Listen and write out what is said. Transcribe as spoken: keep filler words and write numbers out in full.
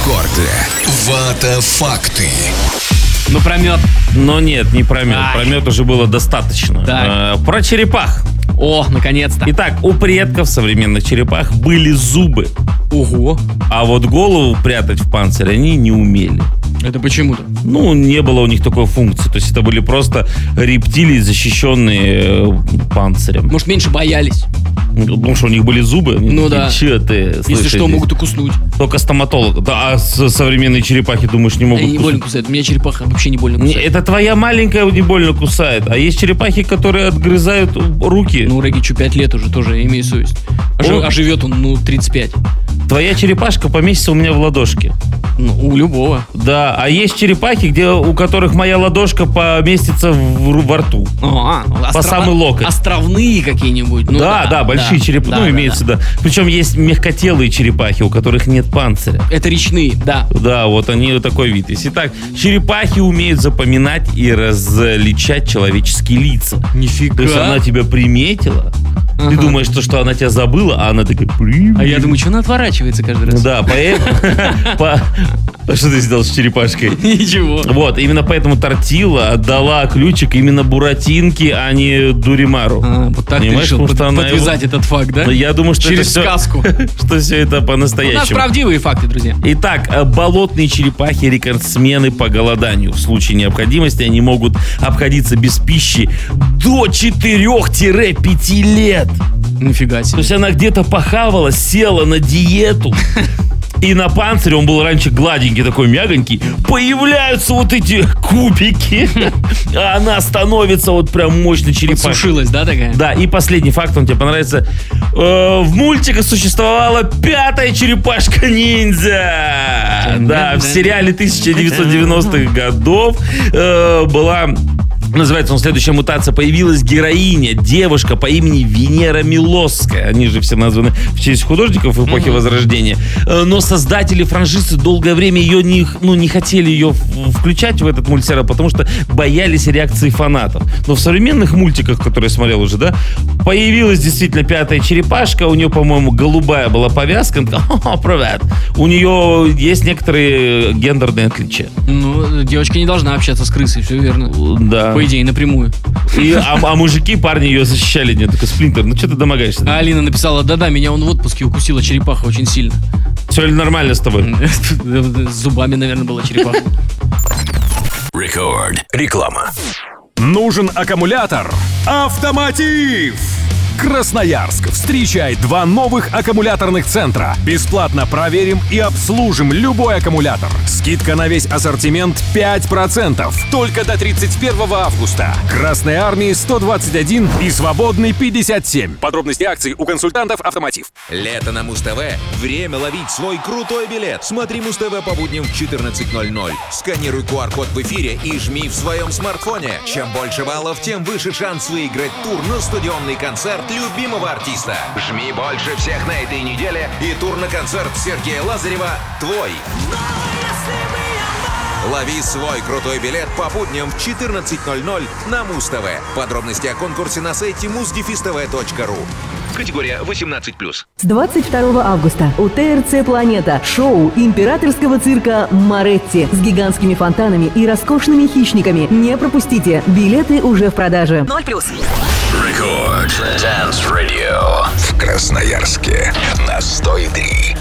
Рекорды. Вата-факты. Ну, про мед. Но нет, не про мед. Ай. Про мед уже было достаточно. Так. Э, Про черепах. О, наконец-то. Итак, у предков современных черепах были зубы, Ого. а вот голову прятать в панцире они не умели. Это почему-то. Ну, не было у них такой функции. То есть это были просто рептилии, защищенные э, панцирем. Может, меньше боялись. Потому что у них были зубы. Они Ну такие, да. Че ты? Если слышишь, что, здесь могут укуснуть. Только стоматолог. Да, а с- современные черепахи, думаешь, не могут Они не больно кусать? кусают. У меня черепаха вообще не больно Не, кусает. это твоя маленькая не больно кусает. А есть черепахи, которые отгрызают руки. Ну, Регичу пять лет уже, тоже имею совесть. А, жи- О. а живет он, ну, тридцать пять. Твоя черепашка поместится у меня в ладошке. Ну, у любого. Да, а есть черепахи, где, у которых моя ладошка поместится в, ру- во рту. А, ну, По самый локоть. Островные какие-нибудь. Ну, да, да, большие да, черепахи, да, ну, да, имеется, да. да. Причем есть мягкотелые черепахи, у которых нет панциря. Это речные, да. Да, вот они такой вид есть. Итак, черепахи умеют запоминать и различать человеческие лица. Нифига. То есть она тебя приметила, ты Ага. думаешь, что, что она тебя забыла, а она такая... «Привет». А я думаю, что она отворачивается каждый раз? Да, поэтому... по- Что ты сделал с черепашкой? Ничего. Вот, именно поэтому Тортила отдала ключик именно Буратинке, а не Дуримару. А, вот так ты Понимаешь, решил потому под- что она подвязать его- этот факт, да? Ну, я думаю, что Через это всё- сказку. что все это У нас по-настоящему. правдивые факты, друзья. Итак, э, болотные черепахи рекордсмены по голоданию. В случае необходимости они могут обходиться без пищи до четырёх-пяти лет. Нифига То себе. есть она где-то похавала, села на диету. И на панцире, он был раньше гладенький, такой мягонький, появляются вот эти кубики, а она становится вот прям мощной черепахой. Подсушилась, да, такая? Да, и последний факт, он тебе понравится. Э, в мультиках существовала пятая черепашка-ниндзя. Да, в сериале тысяча девятьсот девяностых годов э, была... Называется он «Следующая мутация». Появилась героиня, девушка по имени Венера Милосская. Они же все названы в честь художников эпохи Возрождения. Э, Но создатели франшизы долгое время ее не, ну, не хотели ее в- включать в этот мультсериал, потому что боялись реакции фанатов. Но в современных мультиках, которые я смотрел уже, да, появилась действительно пятая черепашка. У нее, по-моему, голубая была повязка. Она такая, «Ха-ха, привет». У нее есть некоторые гендерные отличия. Ну, девочка не должна общаться с крысой, все верно. Да. По идее, напрямую. И, а, а мужики, парни ее защищали. Не, такой, Сплинтер, ну что ты домогаешься? А Алина написала: да-да, меня он в отпуске укусила черепаха очень сильно. Все ли нормально с тобой? С зубами, наверное, была черепаха. Рекорд. Реклама. Нужен аккумулятор? Автомотив! Красноярск встречает два новых аккумуляторных центра. Бесплатно проверим и обслужим любой аккумулятор. Скидка на весь ассортимент пять процентов. Только до тридцать первого августа. Красной армии сто двадцать один и Свободный пятьдесят семь. Подробности акций у консультантов «Автомотив». Лето на Муз-ТВ. Время ловить свой крутой билет. Смотри Муз-ТВ по будням в четырнадцать ноль ноль. Сканируй ку ар код в эфире и жми в своем смартфоне. Чем больше баллов, тем выше шанс выиграть тур на стадионный концерт любимого артиста. Жми больше всех на этой неделе и тур на концерт Сергея Лазарева твой. Лови свой крутой билет по будням в четырнадцать ноль ноль на Муз-ТВ. Подробности о конкурсе на сайте муз дефис тэ вэ точка ру. Категория восемнадцать плюс. С двадцать второго августа у тэ эр цэ «Планета» шоу императорского цирка «Моретти» с гигантскими фонтанами и роскошными хищниками. Не пропустите, билеты уже в продаже. Ноль плюс. Рекорд. Dance Radio. В Красноярске на сто и три.